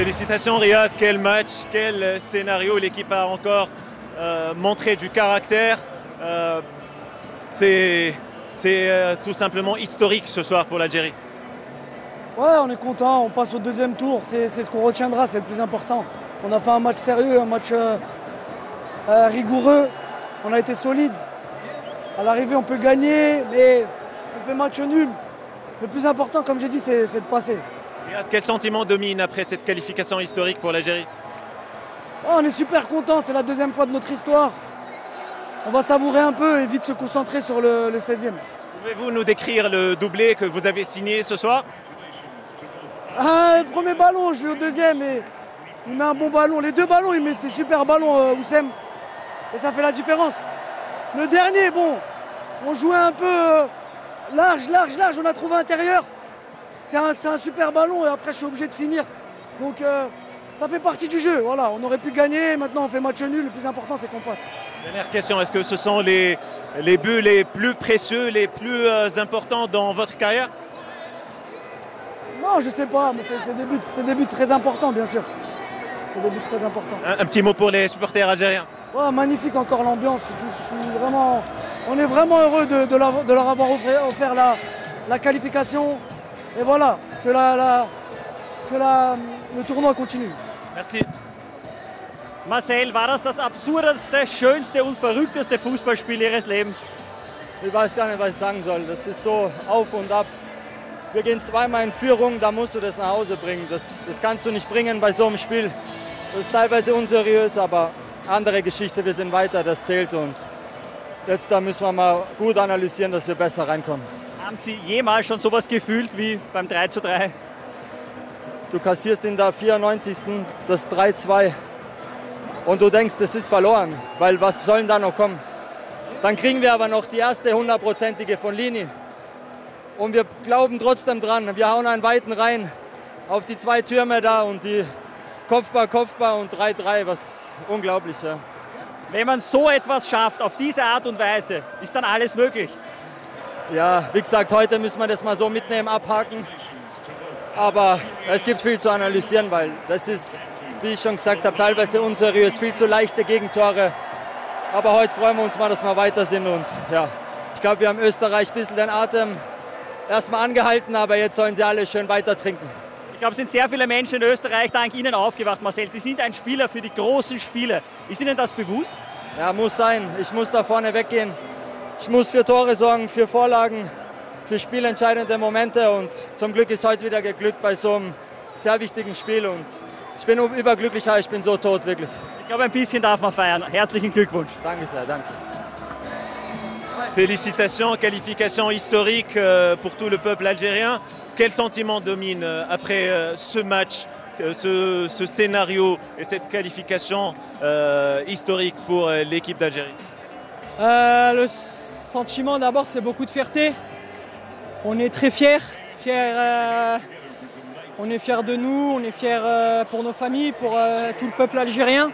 Félicitations Riyad, quel match, quel scénario, l'équipe a encore montré du caractère. C'est tout simplement historique ce soir pour l'Algérie. Ouais, on est content, on passe au deuxième tour, c'est ce qu'on retiendra, c'est le plus important. On a fait un match sérieux, un match rigoureux, on a été solide. À l'arrivée, on peut gagner, mais on fait match nul. Le plus important, comme j'ai dit, c'est de passer. Riyad, quel sentiment domine après cette qualification historique pour l'Algérie? On est super content, c'est la deuxième fois de notre histoire. On va savourer un peu et vite se concentrer sur le 16e. Pouvez-vous nous décrire le doublé que vous avez signé ce soir? Le premier ballon, je joue au deuxième et il met un bon ballon. Les deux ballons, il met ces super ballons, Oussem. Et ça fait la différence. Le dernier, bon, on jouait un peu large, on a trouvé intérieur. C'est un super ballon et après je suis obligé de finir. Donc ça fait partie du jeu. Voilà, on aurait pu gagner, maintenant on fait match nul, le plus important c'est qu'on passe. Dernière question, est-ce que ce sont les buts les plus précieux, les plus importants dans votre carrière? Non, je sais pas, mais c'est des buts très importants bien sûr. C'est des buts très importants. Un petit mot pour les supporters algériens. Ouais, magnifique encore l'ambiance, on est vraiment heureux de leur avoir offert la qualification. Et voilà, que le tournoi continue. Merci. Marcel, war das absurdeste, schönste und verrückteste Fußballspiel Ihres Lebens? Ich weiß gar nicht, was ich sagen soll. Das ist so auf und ab. Wir gehen zweimal in Führung, da musst du das nach Hause bringen. Das kannst du nicht bringen bei so einem Spiel. Das ist teilweise unseriös, aber andere Geschichte, wir sind weiter, das zählt. Und jetzt da müssen wir mal gut analysieren, dass wir besser reinkommen. Haben Sie jemals schon sowas gefühlt wie beim 3:3? Du kassierst in der 94. das 3:2 und du denkst, das ist verloren, weil was soll denn da noch kommen? Dann kriegen wir aber noch die erste 100%ige von Lini und wir glauben trotzdem dran. Wir hauen einen weiten rein auf die zwei Türme da und die Kopfball und 3:3, was unglaublich. Ja. Wenn man so etwas schafft, auf diese Art und Weise, ist dann alles möglich? Ja, wie gesagt, heute müssen wir das mal so mitnehmen, abhaken. Aber es gibt viel zu analysieren, weil das ist, wie ich schon gesagt habe, teilweise unseriös, viel zu leichte Gegentore. Aber heute freuen wir uns mal, dass wir weiter sind. Und ja, ich glaube, wir haben Österreich ein bisschen den Atem erstmal angehalten, aber jetzt sollen sie alle schön weiter trinken. Ich glaube, es sind sehr viele Menschen in Österreich dank Ihnen aufgewacht, Marcel. Sie sind ein Spieler für die großen Spiele. Ist Ihnen das bewusst? Ja, muss sein. Ich muss da vorne weggehen. Ich muss für Tore sorgen, für Vorlagen, für spielentscheidende Momente. Und zum Glück ist heute wieder geglückt bei so einem sehr wichtigen Spiel. Und ich bin überglücklich, ich bin so tot, wirklich. Ich glaube, ein bisschen darf man feiern. Herzlichen Glückwunsch. Danke sehr, danke. Félicitations, qualification historique pour tout le peuple algérien. Quel sentiment domine après ce match, ce scénario et cette qualification historique pour l'équipe d'Algérie? Le sentiment d'abord, c'est beaucoup de fierté. On est très fiers. On est fiers de nous, on est fiers pour nos familles, pour tout le peuple algérien.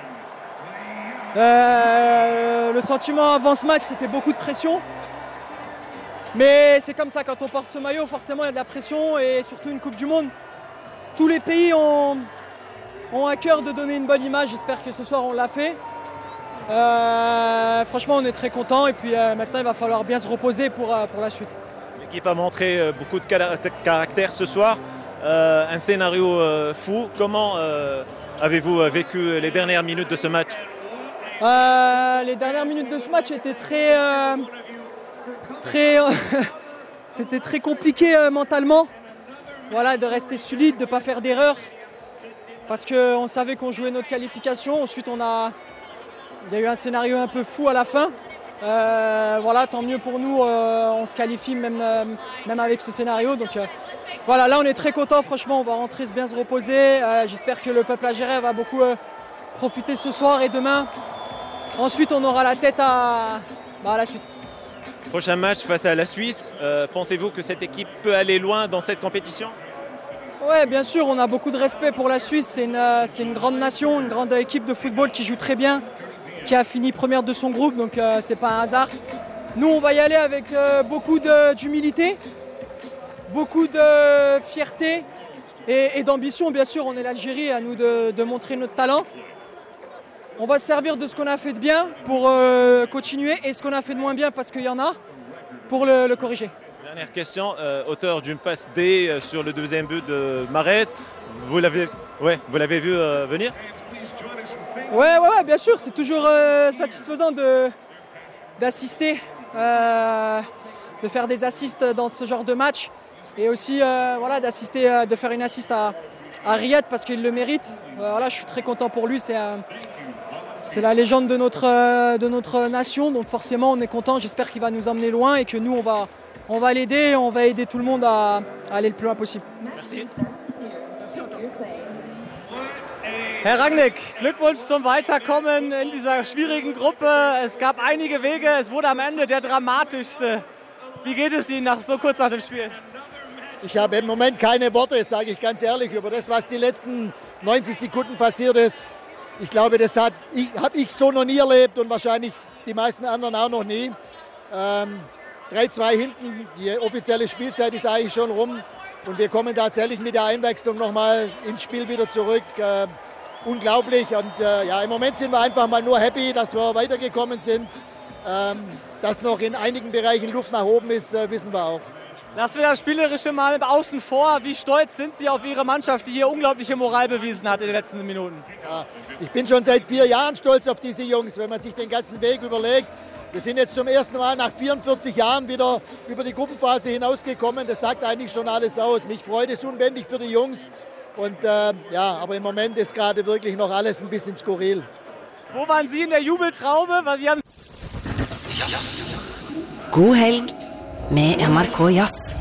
Le sentiment avant ce match, c'était beaucoup de pression. Mais c'est comme ça, quand on porte ce maillot, forcément il y a de la pression et surtout une Coupe du Monde. Tous les pays ont à cœur de donner une bonne image, j'espère que ce soir on l'a fait. Franchement on est très contents et puis maintenant il va falloir bien se reposer pour la suite. L'équipe a montré beaucoup de caractère ce soir, un scénario fou. Comment avez-vous vécu les dernières minutes de ce match? Les dernières minutes de ce match étaient c'était très compliqué mentalement. Voilà, de rester solide, de ne pas faire d'erreur. Parce qu'on savait qu'on jouait notre qualification. Ensuite, il y a eu un scénario un peu fou à la fin. Voilà, tant mieux pour nous, on se qualifie même avec ce scénario. Donc voilà, là on est très contents, franchement, on va rentrer bien se reposer. J'espère que le peuple algérien va beaucoup profiter ce soir et demain. Ensuite, on aura la tête à la suite. Prochain match face à la Suisse, pensez-vous que cette équipe peut aller loin dans cette compétition? Oui, bien sûr, on a beaucoup de respect pour la Suisse. C'est une grande nation, une grande équipe de football qui joue très bien, qui a fini première de son groupe, donc c'est pas un hasard. Nous, on va y aller avec beaucoup d'humilité, beaucoup de fierté et d'ambition. Bien sûr, on est l'Algérie, à nous de montrer notre talent. On va se servir de ce qu'on a fait de bien pour continuer et ce qu'on a fait de moins bien, parce qu'il y en a, pour le corriger. Dernière question, auteur d'une passe D sur le deuxième but de Mahrez. Vous l'avez vu venir? Ouais, bien sûr, c'est toujours satisfaisant d'assister, de faire des assists dans ce genre de match et aussi d'assister, de faire une assist à Riyad parce qu'il le mérite. Je suis très content pour lui, c'est la légende de notre nation, donc forcément on est content. J'espère qu'il va nous emmener loin et que nous on va l'aider, on va aider tout le monde à aller le plus loin possible. Merci. Herr Rangnick, Glückwunsch zum Weiterkommen in dieser schwierigen Gruppe. Es gab einige Wege, es wurde am Ende der dramatischste. Wie geht es Ihnen so kurz nach dem Spiel? Ich habe im Moment keine Worte, sage ich ganz ehrlich, über das, was die letzten 90 Sekunden passiert ist. Ich glaube, das habe ich so noch nie erlebt und wahrscheinlich die meisten anderen auch noch nie. 3-2 hinten, die offizielle Spielzeit ist eigentlich schon rum und wir kommen tatsächlich mit der Einwechslung nochmal ins Spiel wieder zurück. Unglaublich und im Moment sind wir einfach mal nur happy, dass wir weitergekommen sind. Dass noch in einigen Bereichen Luft nach oben ist, wissen wir auch. Lassen wir das Spielerische mal außen vor. Wie stolz sind Sie auf Ihre Mannschaft, die hier unglaubliche Moral bewiesen hat in den letzten Minuten? Ja, ich bin schon seit 4 Jahren stolz auf diese Jungs, wenn man sich den ganzen Weg überlegt. Wir sind jetzt zum ersten Mal nach 44 Jahren wieder über die Gruppenphase hinausgekommen. Das sagt eigentlich schon alles aus. Mich freut es unbändig für die Jungs. Und aber im Moment ist gerade wirklich noch alles ein bisschen skurril. Wo waren Sie in der Jubeltraube? God helg med NRK Jazz.